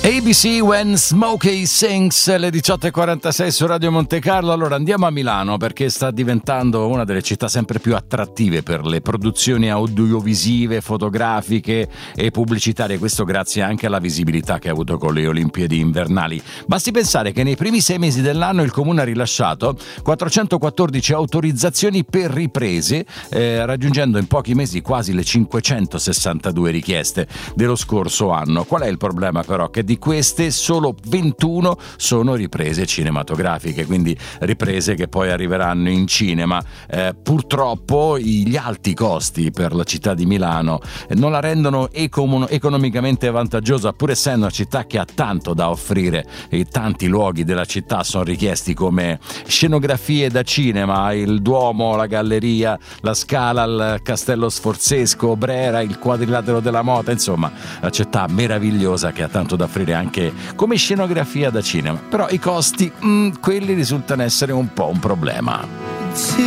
ABC When Smokey Sings, le 18:46 su Radio Monte Carlo. Allora andiamo a Milano, perché sta diventando una delle città sempre più attrattive per le produzioni audiovisive, fotografiche e pubblicitarie. Questo grazie anche alla visibilità che ha avuto con le Olimpiadi invernali. Basti pensare che nei primi 6 mesi dell'anno il Comune ha rilasciato 414 autorizzazioni per riprese, raggiungendo in pochi mesi quasi le 562 richieste dello scorso anno. Qual è il problema però? Che di queste solo 21 sono riprese cinematografiche, quindi riprese che poi arriveranno in cinema. Purtroppo gli alti costi per la città di Milano non la rendono economicamente vantaggiosa, pur essendo una città che ha tanto da offrire e tanti luoghi della città sono richiesti come scenografie da cinema, il Duomo, la Galleria, la Scala, il Castello Sforzesco, Brera, il Quadrilatero della Mota, insomma la città meravigliosa che ha tanto da offrire anche come scenografia da cinema. Però i costi, quelli risultano essere un po' un problema.